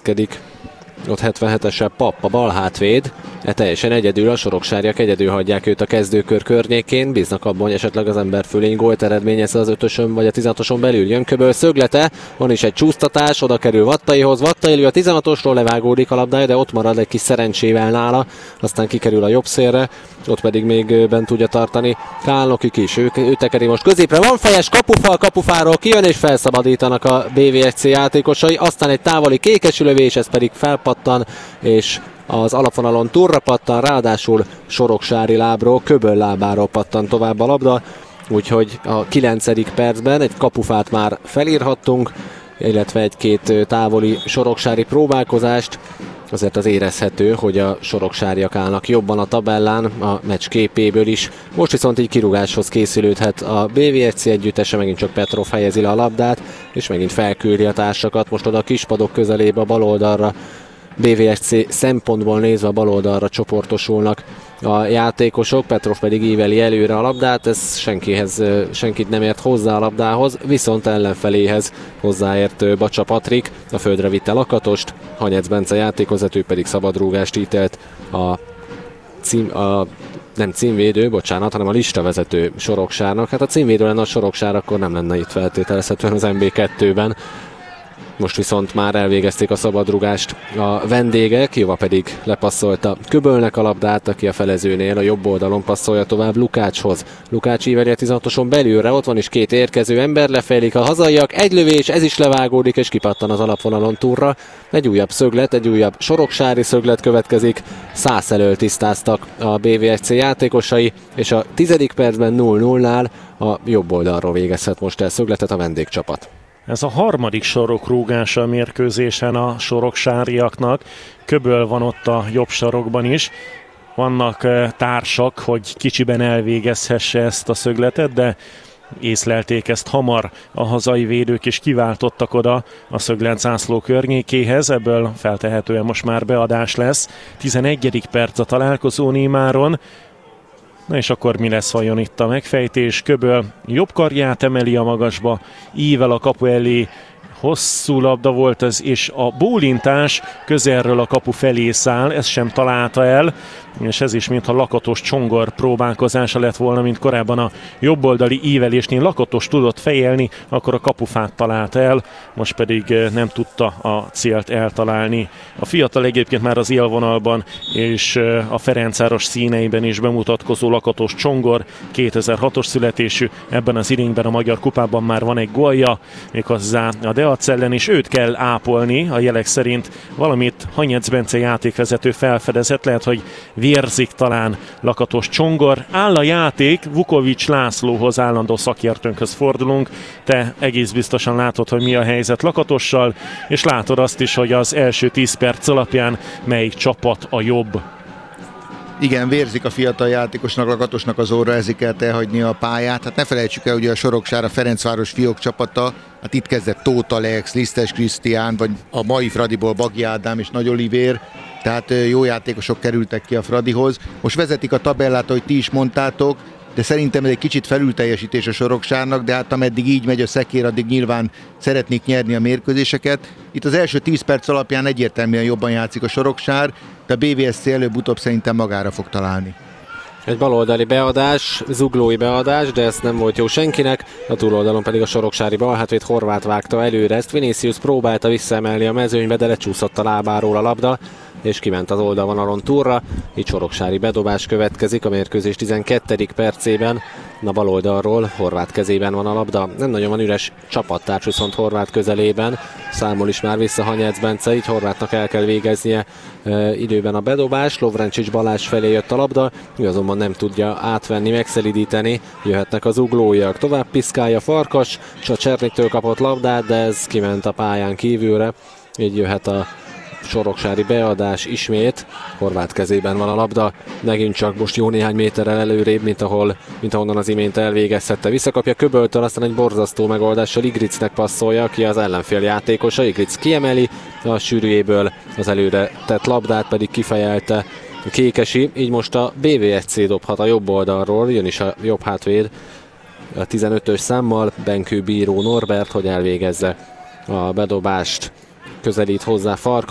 helyezkedik. Ott 77-esel Papp, a bal hátvéd, teljesen egyedül, a soroksáriak egyedül hagyják őt a kezdőkör környékén, bíznak abban, hogy esetleg az ember fölény gólt eredményez az 5-ösön vagy a 16-oson belül. Jönköböl szöglete, van is egy csúsztatás, oda kerül Vattaihoz, Vattai lő a 16-osról, levágódik a labdája, de ott marad egy kis szerencsével nála, aztán kikerül a jobb szélre, ott pedig még bent tudja tartani Kálnokik is, ő tekeri most középre, van fejes, kapufáról kijön és felszabadítanak a BVSC játékosai, aztán egy távoli kékesülövés, ez pedig felpattan, és az alapvonalon túlra pattan, ráadásul Soroksári lábról, Köböl lábáról pattan tovább a labda, úgyhogy a 9. percben egy kapufát már felírhattunk, illetve egy-két távoli soroksári próbálkozást. Azért az érezhető, hogy a soroksáriak állnak jobban a tabellán, a meccs képéből is. Most viszont így kirúgáshoz készülődhet a BVSC együttese, megint csak Petrov helyezi le a labdát, és megint felküldi a társakat, most oda a kispadok közelébe a baloldalra. BVSC szempontból nézve a baloldalra csoportosulnak a játékosok, Petrov pedig íveli előre a labdát, ez senkit nem ért hozzá a labdához, viszont ellenfeléhez hozzáért Bacsa Patrik, a földre vitte Lakatost, Hanyec Bence játékvezető pedig szabadrúgást ítélt nem címvédő, bocsánat, hanem a listavezető Soroksárnak. Hát a címvédő lenne a Soroksár, akkor nem lenne itt feltételezhetően az MB2-ben. Most viszont már elvégezték a szabadrugást a vendégek, Jova pedig lepasszolta Köbölnek a labdát, aki a felezőnél a jobb oldalon passzolja tovább Lukácshoz. Lukács íveli a 16-oson belülre, ott van is két érkező ember, lefejlik a hazaiak, egy lövés, ez is levágódik és kipattan az alapvonalon túlra. Egy újabb szöglet, egy újabb soroksári szöglet következik, 100 elől tisztáztak a BVSC játékosai, és a 10. percben 0-0-nál a jobb oldalról végezhet most el szögletet a vendégcsapat. Ez a harmadik sarokrúgása a mérkőzésen a soroksáriaknak. Köböl van ott a jobb sarokban is. Vannak társak, hogy kicsiben elvégezhesse ezt a szögletet, de észlelték ezt hamar a hazai védők, és kiváltottak oda a szöglet zászló környékéhez. Ebből feltehetően most már beadás lesz. 11. perc a találkozón imáron. Na és akkor mi lesz vajon itt a megfejtés? Köböl jobb karját emeli a magasba, ível a kapu elé, hosszú labda volt ez, és a bólintás közelről a kapu felé száll, ezt sem találta el, és ez is mintha Lakatos Csongor próbálkozása lett volna, mint korábban a jobboldali ívelésnél Lakatos tudott fejelni, akkor a kapufát találta el, most pedig nem tudta a célt eltalálni. A fiatal egyébként már az élvonalban és a Ferencváros színeiben is bemutatkozó Lakatos Csongor, 2006-os születésű, ebben az idényben a Magyar Kupában már van egy gólja, méghozzá a Deac ellen, és őt kell ápolni, a jelek szerint valamit Hanyec Bence játékvezető felfedezett, lehet, hogy vérzik talán Lakatos Csongor. Áll a játék, Vukovics Lászlóhoz, állandó szakértőnkhöz fordulunk. Te egész biztosan látod, hogy mi a helyzet Lakatossal, és látod azt is, hogy az első 10 perc alapján melyik csapat a jobb. Igen, vérzik a fiatal játékosnak, Lakatosnak az orra, ezért kell elhagyni a pályát. Hát ne felejtsük el, hogy a Soroksár a Ferencváros fiók csapata, hát itt kezdett Tóth Alex, Lisztes Krisztián, vagy a mai Fradiból Bagi Ádám és Nagy Olivér, tehát jó játékosok kerültek ki a Fradihoz. Most vezetik a tabellát, ahogy ti is mondtátok, de szerintem ez egy kicsit felülteljesítés a Soroksárnak, de hát ameddig így megy a szekér, addig nyilván szeretnék nyerni a mérkőzéseket. Itt az első 10 perc alapján egyértelműen jobban játszik a Soroksár, de a BVSC előbb-utóbb szerintem magára fog találni. Egy baloldali beadás, zuglói beadás, de ez nem volt jó senkinek, a túloldalon pedig a soroksári balhátvéd Horváth vágta előre ezt. Vinicius próbálta visszaemelni a mezőnybe, de lecsúszott a lábáról a labda, és kiment az oldalvonalon túlra, így soroksári bedobás következik a mérkőzés 12. percében. A bal oldalról Horváth kezében van a labda, nem nagyon van üres csapattárs viszont Horváth közelében, számol is már vissza Hanyec Bence, így Horváthnak el kell végeznie időben a bedobás. Lovrencsics Balázs felé jött a labda, ő azonban nem tudja átvenni, megszelidíteni, jöhetnek az uglóiak. Tovább piszkálja Farkas, és a Cserniktől kapott labdát, de ez kiment a pályán kívülre, így jöhet a soroksári beadás ismét. Horváth kezében van a labda, megint csak most jó néhány méterrel előrébb, mint ahonnan az imént elvégezhette. Visszakapja Köböltől, aztán egy borzasztó megoldással Igricnek passzolja, aki az ellenfél játékosa. Igric kiemeli a sűrűjéből, az előre tett labdát pedig kifejelte Kékesi, így most a BVSC dobhat a jobb oldalról, jön is a jobb hátvéd a 15-ös számmal, Benkő bíró Norbert, hogy elvégezze a bedobást. Közelít hozzá Farkas.